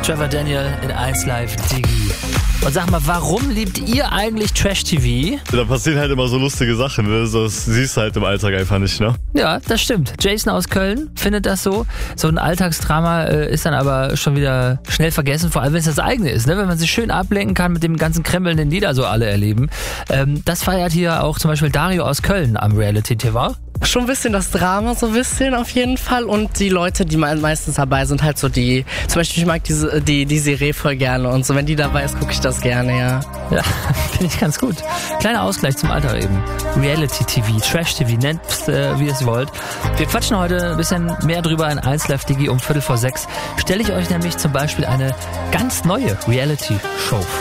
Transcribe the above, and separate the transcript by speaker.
Speaker 1: Trevor Daniel in 1 Live Digi. Und sag mal, warum liebt ihr eigentlich Trash-TV?
Speaker 2: Da passieren halt immer so lustige Sachen, ne? Das siehst du halt im Alltag einfach nicht, ne?
Speaker 1: Ja, das stimmt. Jason aus Köln findet das so. So ein Alltagsdrama ist dann aber schon wieder schnell vergessen, vor allem wenn es das eigene ist, ne? Wenn man sich schön ablenken kann mit dem ganzen Krempeln, den die da so alle erleben. Das feiert hier auch zum Beispiel Dario aus Köln am Reality TV.
Speaker 3: Schon ein bisschen das Drama, so ein bisschen auf jeden Fall. Und die Leute, die meistens dabei sind, halt so die, zum Beispiel ich mag die Serie voll gerne und so, wenn die dabei ist, gucke ich das gerne, ja.
Speaker 1: Ja, finde ich ganz gut. Kleiner Ausgleich zum Alltag eben. Reality TV, Trash TV, nennt wie ihr es wollt. Wir quatschen heute ein bisschen mehr drüber in 1 Live Digi um 5:45. Stelle ich euch nämlich zum Beispiel eine ganz neue Reality Show vor.